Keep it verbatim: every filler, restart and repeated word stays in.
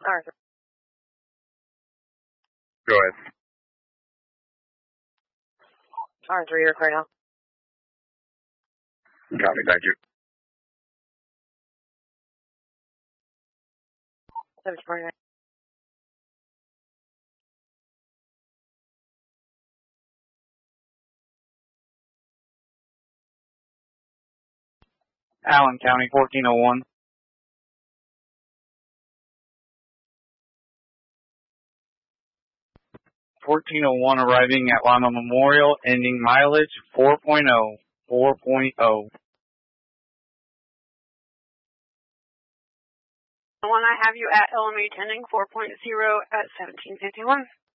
Arthur. Go ahead. Arthur, you're right now. Copy, thank you. seven twenty-nine. Allen County, fourteen oh one. fourteen oh one arriving at Lima Memorial, ending mileage four point oh. four point oh. The one I have you at L M H ending four point oh at seventeen fifty-one.